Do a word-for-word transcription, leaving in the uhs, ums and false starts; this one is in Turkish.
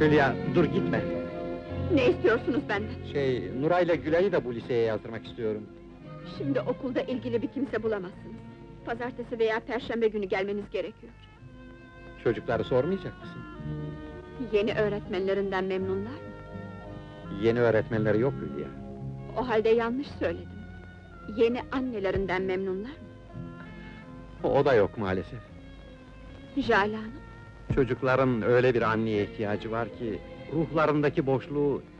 Hülya, dur gitme! Ne istiyorsunuz benden? Şey, Nuray'la Gülay'ı da bu liseye yazdırmak istiyorum. Şimdi okulda ilgili bir kimse bulamazsınız. Pazartesi veya perşembe günü gelmeniz gerekiyor. Çocukları sormayacak mısın? Yeni öğretmenlerinden memnunlar mı? Yeni öğretmenleri yok Hülya. O halde yanlış söyledim. Yeni annelerinden memnunlar mı? O da yok maalesef. Jale Hanım, Çocukların öyle bir anneye ihtiyacı var ki... ...ruhlarındaki boşluğu